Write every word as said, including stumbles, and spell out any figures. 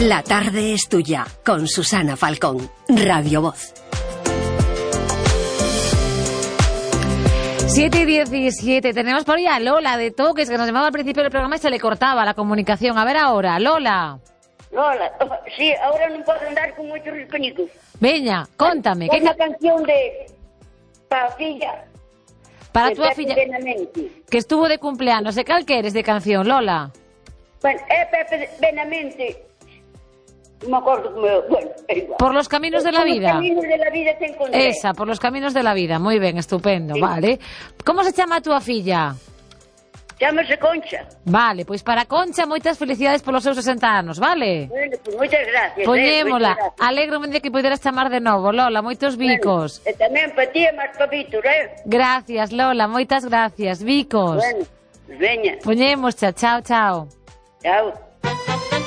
La tarde es tuya, con Susana Falcón, Radio Voz. siete y diecisiete, tenemos por ahí a Lola de Toques, que nos llamaba al principio del programa y se le cortaba la comunicación. A ver ahora, Lola. Lola, sí, ahora non podo andar con moitos risconicos. Veña, contame. É Que... unha canción de... para a filla. Para de túa Pepe filla, Benamente. que estuvo de cumpleanos. E cal que eres de canción, Lola? Bueno, é Pepe Benamente. Non me acordo como eu. Bueno, é igual. Por los caminos de la Por vida. los caminos de la vida te encontré. Esa, por los caminos de la vida. Moi ben, estupendo, Sí. vale. Como se chama a túa filla? Chámase Concha. Vale, pois para Concha moitas felicidades polos seus sesenta anos, vale? Bueno, pues moitas gracias. Poñémola. Eh, moitas gracias. Alégrome de que poderas chamar de novo, Lola. Moitos bicos. Bueno, e tamén para ti e máis para Víctor, eh? Gracias, Lola. Moitas gracias. Bicos. Bueno, veña. Poñémoscha. Chao, chao. Chao.